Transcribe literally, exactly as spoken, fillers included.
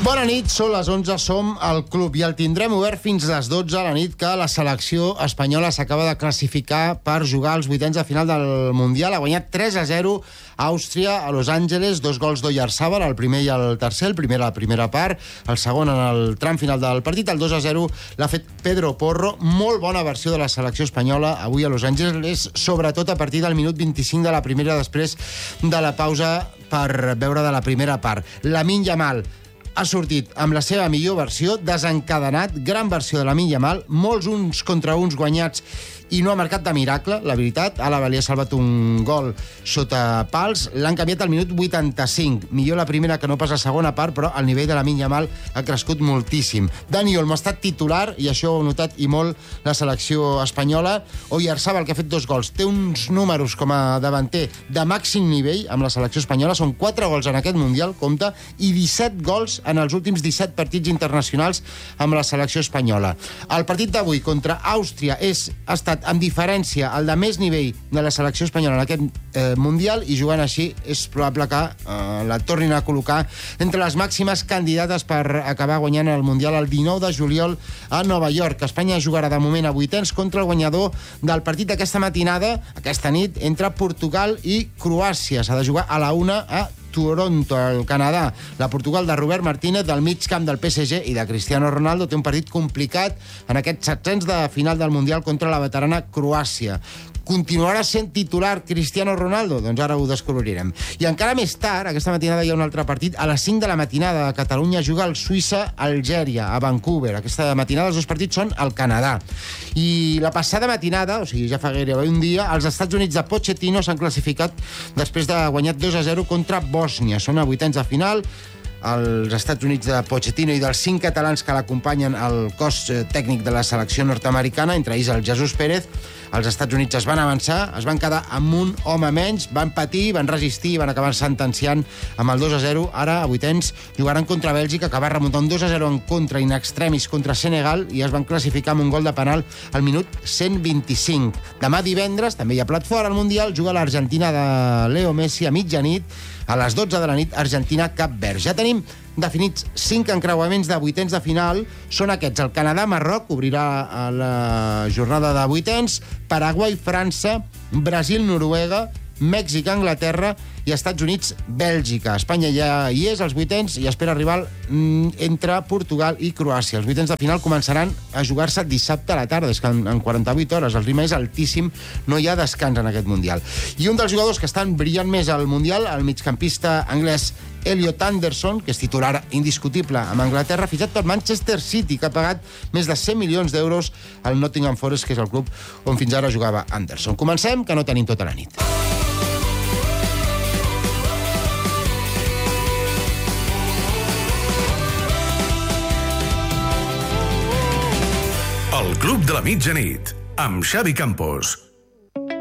Bona nit, són les onze, som al club i el tindrem obert fins a les dotze a la nit, que la selecció espanyola s'acaba de classificar per jugar als vuitens de final del Mundial. Ha guanyat tres a zero Àustria a Los Angeles, dos gols d'Oyarzabal, el primer i el tercer, el primer a la primera part, el segon en el tram final del partit, el dos a zero l'ha fet Pedro Porro. Molt bona versió de la selecció espanyola avui a Los Angeles, sobretot a partir del minut vint-i-cinc de la primera, després de la pausa per veure de la primera part. Lamine Yamal ha sortit amb la seva millor versió, desencadenat, gran versió de Lamine Yamal, molts uns contra uns guanyats i no ha marcat de miracle, la veritat. Alaba li ha salvat un gol sota pals, l'han canviat al minut vuitanta-cinc. Millor la primera que no pas la segona part, però el nivell de Lamine Yamal ha crescut moltíssim. Dani Olmo ha estat titular, i això ho ha notat i molt la selecció espanyola. Oyarzabal, que ha fet dos gols, té uns números com a davanter de màxim nivell amb la selecció espanyola. Són quatre gols en aquest Mundial, compte, i disset gols en els últims disset partits internacionals amb la selecció espanyola. El partit d'avui contra Àustria és, ha estat amb diferència el de més nivell de la selecció espanyola en aquest eh, Mundial, i jugant així és probable que eh, la tornin a col·locar entre les màximes candidates per acabar guanyant el Mundial el dinou de juliol a Nova York. Espanya jugarà de moment a vuitens contra el guanyador del partit d'aquesta matinada, aquesta nit, entre Portugal i Croàcia. S'ha de jugar a la una a Toronto, al Canadà. La Portugal de Robert Martínez, del mig camp del P S G i de Cristiano Ronaldo, té un partit complicat en aquests setzents de final del Mundial contra la veterana Croàcia. Continuarà sent titular Cristiano Ronaldo? Doncs ara ho descobrirem. I encara més tard, aquesta matinada hi ha un altre partit. A les cinc de la matinada a Catalunya juga el Suïssa-Algèria, a Vancouver. Aquesta matinada els dos partits són al Canadà. I la passada matinada, o sigui, ja fa gairebé un dia, els Estats Units de Pochettino s'han classificat després de guanyar dos a zero contra Bòsnia. Són a vuitens de final. Els Estats Units de Pochettino i dels cinc catalans que l'acompanyen al cos tècnic de la selecció nord-americana, entre ells el Jesús Pérez. Els Estats Units es van avançar, es van quedar amb un home menys, van patir, van resistir i van acabar sentenciant amb el dos a zero. Ara, a vuitens, jugaran contra Bèlgica, que va remuntar un dos a zero en contra, in extremis, contra Senegal, i es van classificar amb un gol de penal al minut cent vint-i-cinc. Demà divendres, també hi ha plat fort al Mundial, juga l'Argentina de Leo Messi a mitjanit, a les dotze de la nit, Argentina-Cap Verd. Ja tenim definits cinc encreuaments de vuitens de final. Són aquests: el Canadà-Marroc obrirà la jornada de vuitens, Paraguai-França, Brasil-Noruega, Mèxic-Anglaterra i Estats Units-Bèlgica. Espanya ja hi és als vuitens i espera arribar entre Portugal i Croàcia. Els vuitens de final començaran a jugar-se dissabte a la tarda, és que en quaranta-vuit hores. El ritme és altíssim, no hi ha descans en aquest Mundial. I un dels jugadors que estan brillant més al Mundial, el migcampista anglès Elliot Anderson, que és titular indiscutible amb Anglaterra, fitxat per Manchester City, que ha pagat més de cent milions d'euros al Nottingham Forest, que és el club on fins ara jugava Anderson. Comencem, que no tenim tota la nit. El Club de la Mitjanit, amb Xavi Campos.